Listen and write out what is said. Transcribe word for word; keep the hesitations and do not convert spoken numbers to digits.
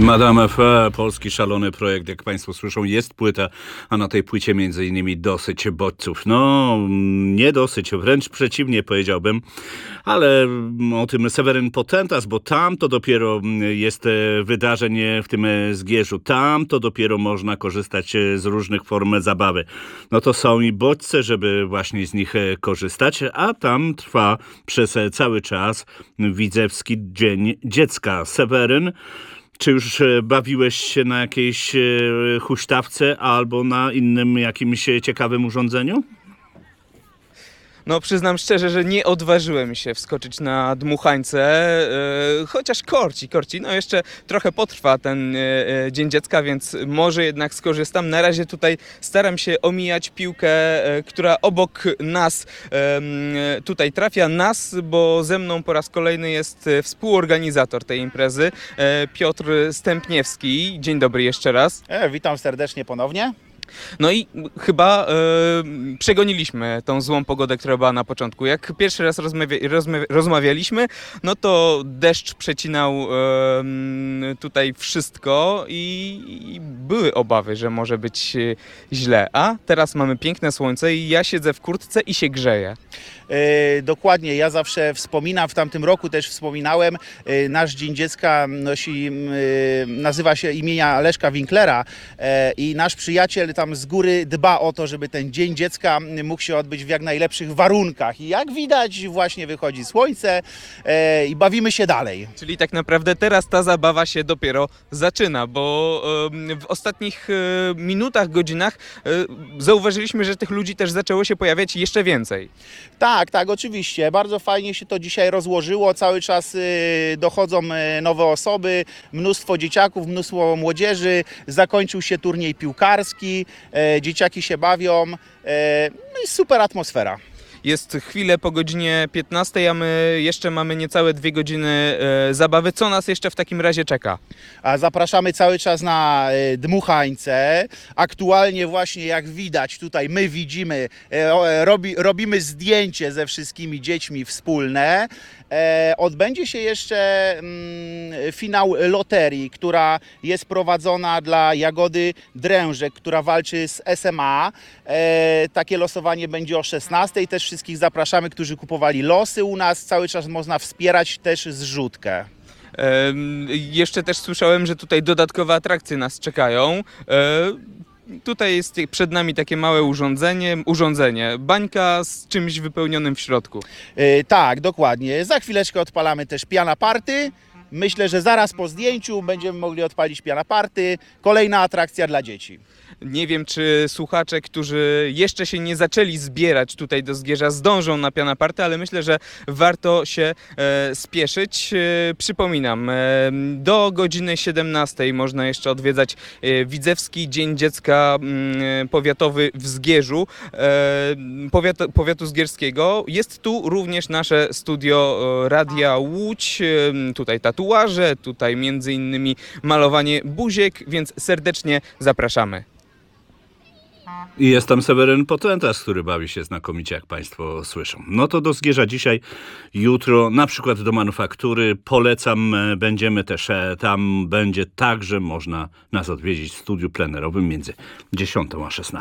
Madame F, polski szalony projekt, jak państwo słyszą, jest płyta, a na tej płycie między innymi dosyć bodźców. No, nie dosyć, wręcz przeciwnie powiedziałbym, ale o tym Seweryn Potentas, bo tam to dopiero jest wydarzeń w tym Zgierzu, tam to dopiero można korzystać z różnych form zabawy. No to są i bodźce, żeby właśnie z nich korzystać, a tam trwa przez cały czas Widzewski Dzień Dziecka. Seweryn, czy już bawiłeś się na jakiejś huśtawce albo na innym jakimś ciekawym urządzeniu? No przyznam szczerze, że nie odważyłem się wskoczyć na dmuchańce, yy, chociaż korci, korci. No jeszcze trochę potrwa ten yy, Dzień Dziecka, więc może jednak skorzystam. Na razie tutaj staram się omijać piłkę, yy, która obok nas yy, tutaj trafia. Nas, bo ze mną po raz kolejny jest współorganizator tej imprezy, yy, Piotr Stępniewski. Dzień dobry jeszcze raz. E, witam serdecznie ponownie. No i chyba e, przegoniliśmy tą złą pogodę, która była na początku. Jak pierwszy raz rozmawia, rozmawia, rozmawialiśmy, no to deszcz przecinał e, tutaj wszystko i, i były obawy, że może być źle. A teraz mamy piękne słońce i ja siedzę w kurtce i się grzeję. E, dokładnie, ja zawsze wspominam, w tamtym roku też wspominałem, e, nasz Dzień Dziecka nosi, e, nazywa się imienia Leszka Winklera e, i nasz przyjaciel tam z góry dba o to, żeby ten Dzień Dziecka mógł się odbyć w jak najlepszych warunkach. I jak widać, właśnie wychodzi słońce e, i bawimy się dalej. Czyli tak naprawdę teraz ta zabawa się dopiero zaczyna, bo e, w ostatnich e, minutach, godzinach e, zauważyliśmy, że tych ludzi też zaczęło się pojawiać jeszcze więcej. Tak, tak, oczywiście. Bardzo fajnie się to dzisiaj rozłożyło. Cały czas y, dochodzą y, nowe osoby, mnóstwo dzieciaków, mnóstwo młodzieży. Zakończył się turniej piłkarski, y, dzieciaki się bawią. Y, no i super atmosfera. Jest chwilę po godzinie piętnastej, a my jeszcze mamy niecałe dwie godziny e, zabawy. Co nas jeszcze w takim razie czeka? A zapraszamy cały czas na y, dmuchańce. Aktualnie właśnie jak widać tutaj my widzimy, y, robi, robimy zdjęcie ze wszystkimi dziećmi wspólne. E, odbędzie się jeszcze mm, finał loterii, która jest prowadzona dla Jagody Drężek, która walczy z S M A. E, takie losowanie będzie o szesnastej. Też wszystkich zapraszamy, którzy kupowali losy u nas. Cały czas można wspierać też zrzutkę. E, jeszcze też słyszałem, że tutaj dodatkowe atrakcje nas czekają. E, Tutaj jest przed nami takie małe urządzenie, urządzenie, bańka z czymś wypełnionym w środku. Yy, tak, dokładnie. Za chwileczkę odpalamy też piana party. Myślę, że zaraz po zdjęciu będziemy mogli odpalić piana party. Kolejna atrakcja dla dzieci. Nie wiem, czy słuchacze, którzy jeszcze się nie zaczęli zbierać tutaj do Zgierza, zdążą na piana party, ale myślę, że warto się e, spieszyć. E, przypominam, e, do godziny siedemnastej można jeszcze odwiedzać e, Widzewski Dzień Dziecka m, Powiatowy w Zgierzu, e, powiat, powiatu zgierskiego. Jest tu również nasze studio e, Radia Łódź, e, tutaj tatuaże, tutaj między innymi malowanie buziek, więc serdecznie zapraszamy. I jest tam Seweryn Potentas, który bawi się znakomicie, jak państwo słyszą. No to do Zgierza dzisiaj, jutro, na przykład do Manufaktury. Polecam, będziemy też tam, będzie także można nas odwiedzić w studiu plenerowym między dziesiątą a szesnastą.